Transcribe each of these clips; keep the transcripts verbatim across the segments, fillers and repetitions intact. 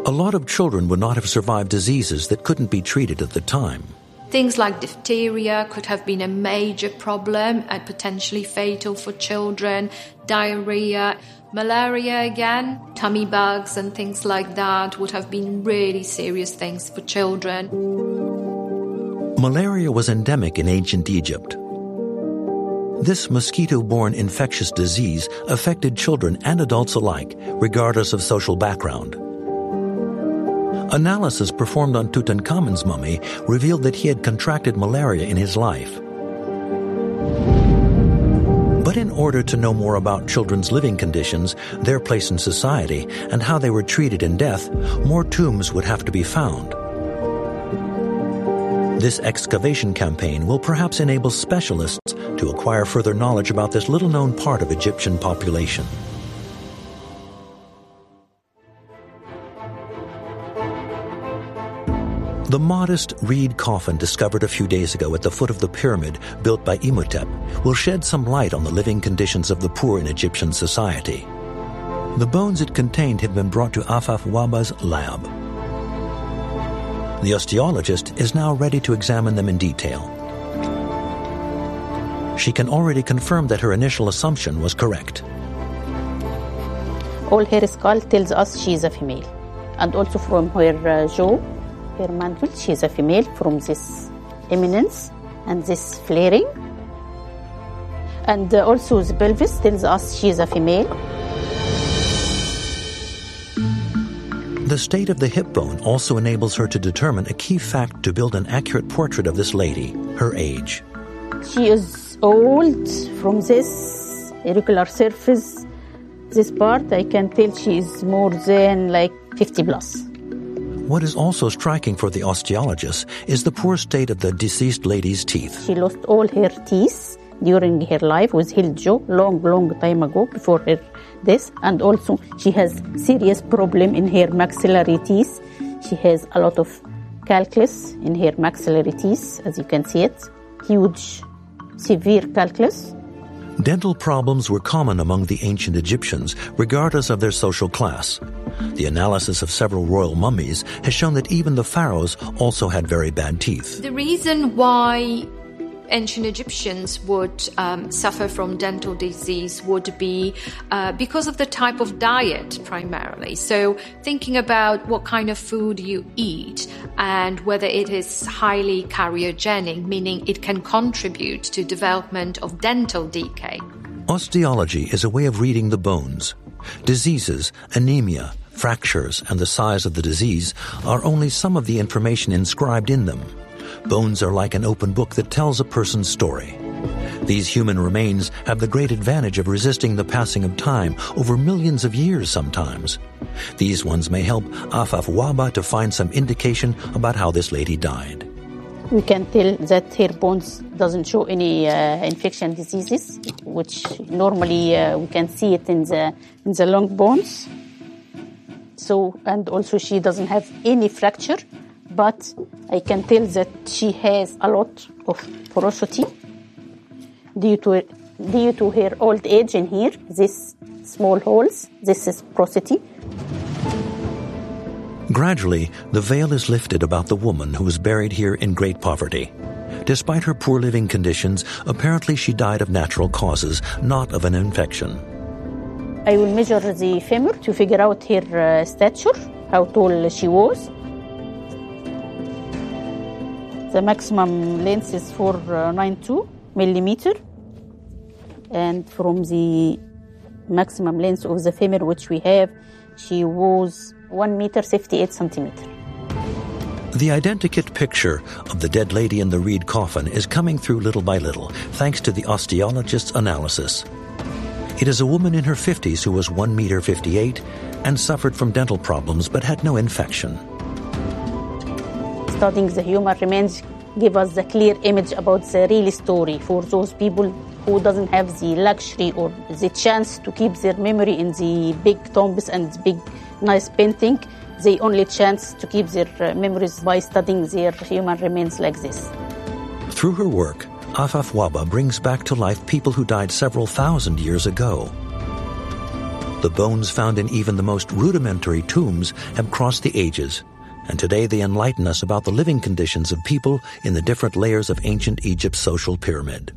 A lot of children would not have survived diseases that couldn't be treated at the time. Things like diphtheria could have been a major problem and potentially fatal for children. Diarrhea, malaria again, tummy bugs and things like that would have been really serious things for children. Malaria was endemic in ancient Egypt. This mosquito-borne infectious disease affected children and adults alike, regardless of social background. Analysis performed on Tutankhamun's mummy revealed that he had contracted malaria in his life. But in order to know more about children's living conditions, their place in society, and how they were treated in death, more tombs would have to be found. This excavation campaign will perhaps enable specialists to acquire further knowledge about this little-known part of Egyptian population. The modest reed coffin discovered a few days ago at the foot of the pyramid built by Imhotep will shed some light on the living conditions of the poor in Egyptian society. The bones it contained have been brought to Afaf Waba's lab. The osteologist is now ready to examine them in detail. She can already confirm that her initial assumption was correct. All her skull tells us she is a female. And also from her uh, jaw, her mantle, she is a female from this eminence and this flaring. And uh, also the pelvis tells us she is a female. The state of the hip bone also enables her to determine a key fact to build an accurate portrait of this lady, her age. She is old from this irregular surface. This part, I can tell she is more than like fifty plus. What is also striking for the osteologist is the poor state of the deceased lady's teeth. She lost all her teeth during her life with heel jaw long, long time ago before her death. And also she has serious problem in her maxillary teeth. She has a lot of calculus in her maxillary teeth, as you can see it. Huge, severe calculus. Dental problems were common among the ancient Egyptians, regardless of their social class. The analysis of several royal mummies has shown that even the pharaohs also had very bad teeth. The reason why ancient Egyptians would um, suffer from dental disease would be uh, because of the type of diet primarily. So thinking about what kind of food you eat and whether it is highly carcinogenic, meaning it can contribute to development of dental decay. Osteology is a way of reading the bones. Diseases, anemia, fractures, and the size of the disease are only some of the information inscribed in them. Bones are like an open book that tells a person's story. These human remains have the great advantage of resisting the passing of time over millions of years sometimes. These ones may help Afaf Waba to find some indication about how this lady died. We can tell that her bones doesn't show any uh, infection diseases, which normally uh, we can see it in the in the long bones. So, and also she doesn't have any fracture. But I can tell that she has a lot of porosity due to due to her old age in here. These small holes, this is porosity. Gradually, the veil is lifted about the woman who was buried here in great poverty. Despite her poor living conditions, apparently she died of natural causes, not of an infection. I will measure the femur to figure out her uh, stature, how tall she was. The maximum length is four ninety-two millimeter, and from the maximum length of the femur which we have, she was one meter fifty-eight centimeter. The identikit picture of the dead lady in the reed coffin is coming through little by little, thanks to the osteologist's analysis. It is a woman in her fifties who was one meter fifty-eight and suffered from dental problems but had no infection. Studying the human remains give us the clear image about the real story for those people who doesn't have the luxury or the chance to keep their memory in the big tombs and big nice painting. They only chance to keep their memories by studying their human remains like this. Through her work, Afaf Waba brings back to life people who died several thousand years ago. The bones found in even the most rudimentary tombs have crossed the ages, and today they enlighten us about the living conditions of people in the different layers of ancient Egypt's social pyramid.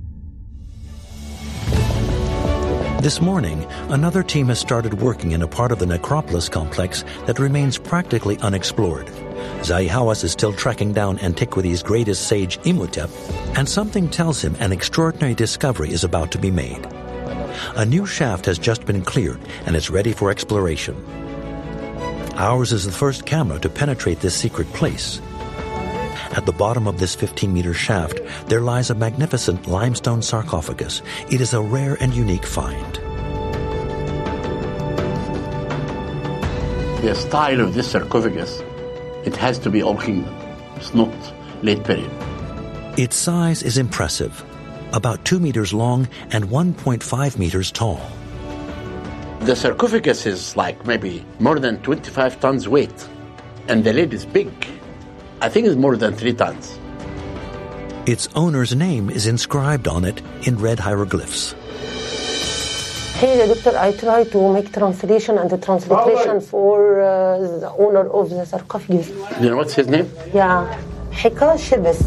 This morning, another team has started working in a part of the necropolis complex that remains practically unexplored. Zahi Hawass is still tracking down antiquity's greatest sage, Imhotep, and something tells him an extraordinary discovery is about to be made. A new shaft has just been cleared, and it's ready for exploration. Ours is the first camera to penetrate this secret place. At the bottom of this fifteen-meter shaft, there lies a magnificent limestone sarcophagus. It is a rare and unique find. The style of this sarcophagus, it has to be Old Kingdom. It's not late period. Its size is impressive, about two meters long and one point five meters tall. The sarcophagus is like maybe more than twenty-five tons weight, and the lid is big. I think it's more than three tons. Its owner's name is inscribed on it in red hieroglyphs. Here, doctor, I try to make translation and the translation for uh, the owner of the sarcophagus. You know what's his name? Yeah, Hika Shibis.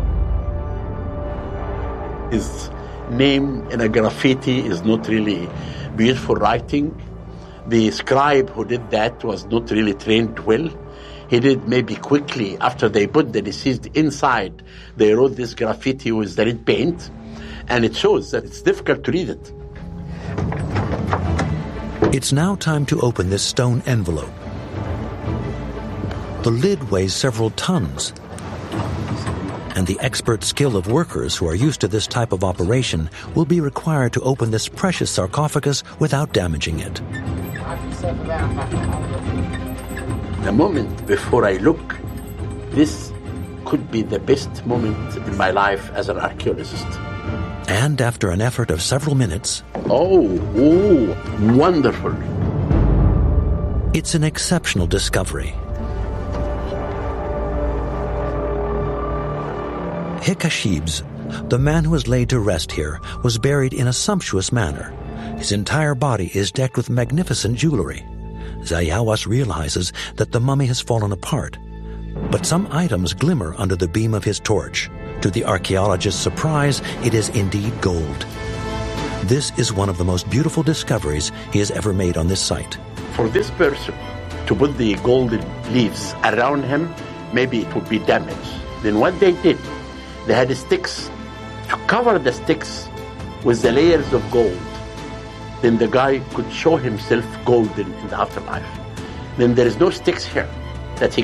His name in a graffiti is not really beautiful writing. The scribe who did that was not really trained well. He did maybe quickly, after they put the deceased inside, they wrote this graffiti with the red paint, and it shows that it's difficult to read it. It's now time to open this stone envelope. The lid weighs several tons, and the expert skill of workers who are used to this type of operation will be required to open this precious sarcophagus without damaging it. The moment before I look, this could be the best moment in my life as an archaeologist. And after an effort of several minutes... Oh, oh, wonderful. It's an exceptional discovery. Hikashibs, the man who was laid to rest here, was buried in a sumptuous manner. His entire body is decked with magnificent jewelry. Zahi Hawass realizes that the mummy has fallen apart, but some items glimmer under the beam of his torch. To the archaeologist's surprise, it is indeed gold. This is one of the most beautiful discoveries he has ever made on this site. For this person to put the golden leaves around him, maybe it would be damaged. Then what they did, they had sticks to cover the sticks with the layers of gold. Then the guy could show himself golden in the afterlife. Then there is no sticks here.